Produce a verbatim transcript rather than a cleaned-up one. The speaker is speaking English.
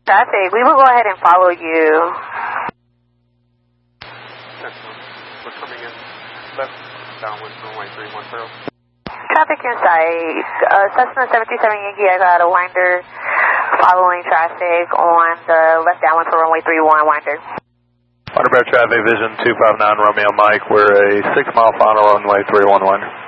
Traffic, we will go ahead and follow you. We're coming in left downwind runway three one zero. Traffic inside. Uh, Cessna seven three seven Yankee, I got a winder following traffic on the left downwind for runway three one, winder. Waterbear traffic, vision two five nine Romeo Mike, we're a six mile final runway three one one.